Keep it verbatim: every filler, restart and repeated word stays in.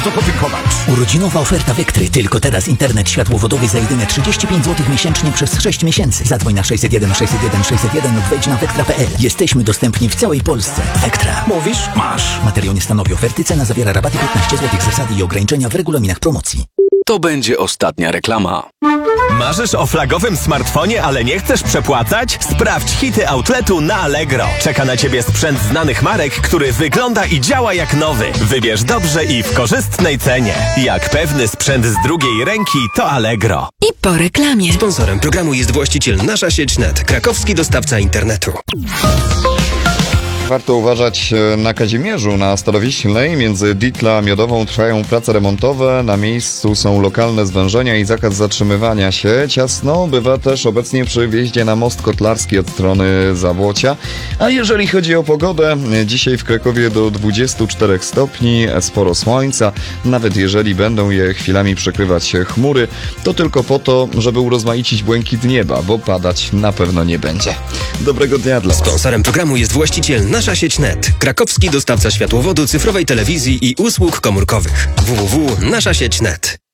bardzo podziękować. Urodzinowa oferta Vectry. Tylko teraz internet światłowodowy za jedyne trzydzieści pięć złotych miesięcznie przez sześć miesięcy. Zadzwoń na sześćset jeden sześćset jeden sześćset jeden lub wejdź na vectra kropka p l. Jesteśmy dostępni w całej Polsce. Vectra. Mówisz? Masz. Materiał nie stanowi oferty. Cena zawiera rabaty piętnaście złotych. Zasady i ograniczenia w regulaminach promocji. To będzie ostatnia reklama. Marzysz o flagowym smartfonie, ale nie chcesz przepłacać? Sprawdź hity outletu na Allegro. Czeka na Ciebie sprzęt znanych marek, który wygląda i działa jak nowy. Wybierz dobrze i w korzystnej cenie. Jak pewny sprzęt z drugiej ręki, to Allegro. I po reklamie. Sponsorem programu jest właściciel Nasza Sieć Kropka net, krakowski dostawca internetu. Warto uważać na Kazimierzu. Na Starowiślnej między Ditla a Miodową trwają prace remontowe. Na miejscu są lokalne zwężenia i zakaz zatrzymywania się. Ciasno bywa też obecnie przy wjeździe na most kotlarski od strony Zabłocia. A jeżeli chodzi o pogodę, dzisiaj w Krakowie do dwudziestu czterech stopni, sporo słońca. Nawet jeżeli będą je chwilami przekrywać chmury, to tylko po to, żeby urozmaicić błękit nieba, bo padać na pewno nie będzie. Dobrego dnia dla Was. Sponsorem programu jest właściciel Nasza Sieć Kropka net, krakowski dostawca światłowodu, cyfrowej telewizji i usług komórkowych. w w w kropka nasza sieć kropka net.